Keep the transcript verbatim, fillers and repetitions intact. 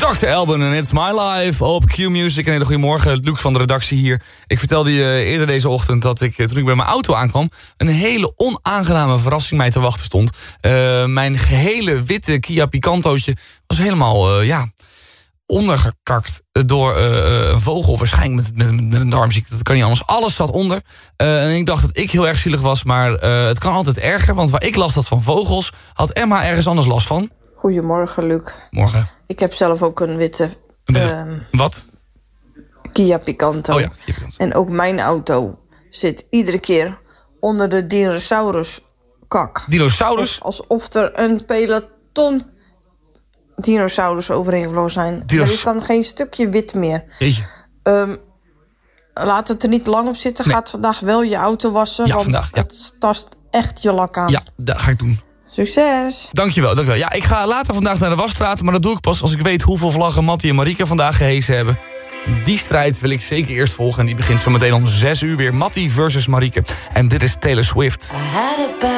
dokter Alban en It's My Life op Q-Music. Een hele goede morgen, Luc van de redactie hier. Ik vertelde je eerder deze ochtend dat ik, toen ik bij mijn auto aankwam, een hele onaangename verrassing mij te wachten stond. Uh, mijn gehele witte Kia Picantootje was helemaal, uh, ja, ondergekakt door uh, een vogel. Waarschijnlijk met, met, met een darmziekte, dat kan niet anders. Alles zat onder. Uh, en ik dacht dat ik heel erg zielig was, maar uh, het kan altijd erger. Want waar ik last had van vogels, had Emma ergens anders last van. Goedemorgen, Luc. Morgen. Ik heb zelf ook een witte... Uh, Wat? Kia Picanto. Oh ja, Kia Picanto. En ook mijn auto zit iedere keer onder de dinosaurus-kak. Dinosaurus? Alsof er een peloton dinosaurus overheen gevlogen zijn. Dinos- er is dan geen stukje wit meer. Jeetje. Um, laat het er niet lang op zitten. Nee. Gaat vandaag wel je auto wassen. Ja, want vandaag, ja. het tast echt je lak aan. Ja, dat ga ik doen. Succes! Dankjewel, dankjewel. Ja, ik ga later vandaag naar de wasstraat, maar dat doe ik pas als ik weet hoeveel vlaggen Mattie en Marieke vandaag gehesen hebben. Die strijd wil ik zeker eerst volgen en die begint zo meteen om zes uur weer. Mattie versus Marieke. En dit is Taylor Swift.